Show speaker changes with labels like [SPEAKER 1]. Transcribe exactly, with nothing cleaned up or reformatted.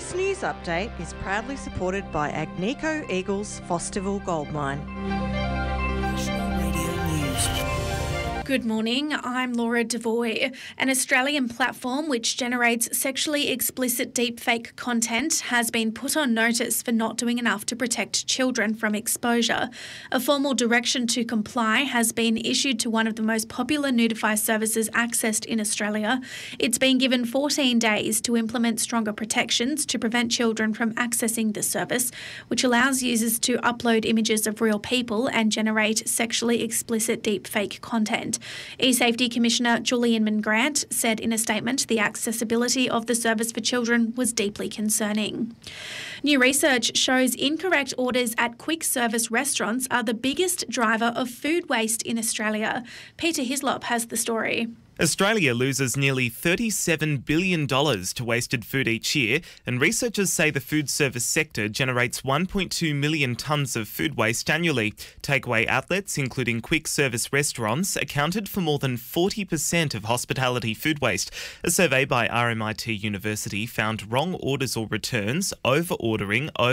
[SPEAKER 1] This news update is proudly supported by Agnico Eagles Fosterville Gold Mine.
[SPEAKER 2] National Radio News.
[SPEAKER 3] Good morning, I'm Laura Devoy. An Australian platform which generates sexually explicit deepfake content has been put on notice for not doing enough to protect children from exposure. A formal direction to comply has been issued to one of the most popular Nudify services accessed in Australia. It's been given fourteen days to implement stronger protections to prevent children from accessing the service, which allows users to upload images of real people and generate sexually explicit deepfake content. eSafety Commissioner Julian Mingrant said in a statement the accessibility of the service for children was deeply concerning. New research shows incorrect orders at quick service restaurants are the biggest driver of food waste in Australia. Peter Hislop has the story.
[SPEAKER 4] Australia loses nearly thirty-seven billion dollars to wasted food each year, and researchers say the food service sector generates one point two million tonnes of food waste annually. Takeaway outlets, including quick service restaurants, accounted for more than forty percent of hospitality food waste. A survey by R M I T University found wrong orders or returns, over-ordering,